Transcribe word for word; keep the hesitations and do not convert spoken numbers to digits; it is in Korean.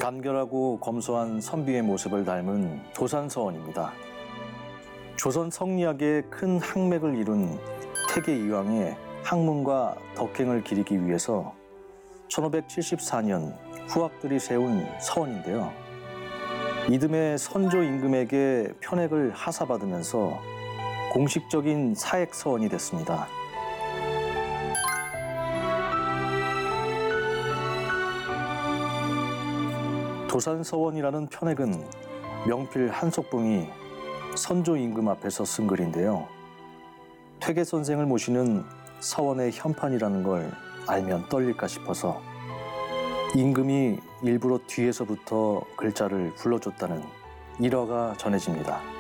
간결하고 검소한 선비의 모습을 닮은 도산서원입니다. 조선 성리학의 큰 항맥을 이룬 태계 이황의 학문과 덕행을 기리기 위해서 천오백칠십사 년 후학들이 세운 서원인데요. 이듬해 선조 임금에게 편액을 하사받으면서 공식적인 사액서원이 됐습니다. 도산서원이라는 편액은 명필 한석봉이 선조 임금 앞에서 쓴 글인데요. 퇴계 선생을 모시는 서원의 현판이라는 걸 알면 떨릴까 싶어서 임금이 일부러 뒤에서부터 글자를 불러줬다는 일화가 전해집니다.